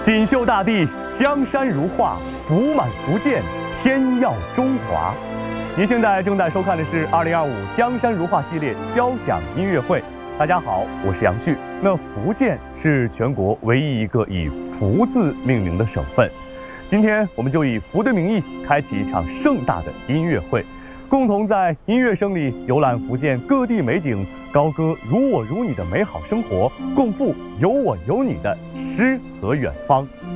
锦绣大地，江山如画，福满福建，天耀中华。您现在正在收看的是2025江山如画系列交响音乐会。大家好，我是杨旭。那福建是全国唯一一个以“福”字命名的省份。今天我们就以福的名义，开启一场盛大的音乐会，共同在音乐声里游览福建各地美景，高歌如我如你的美好生活，共赴有我有你的诗和远方。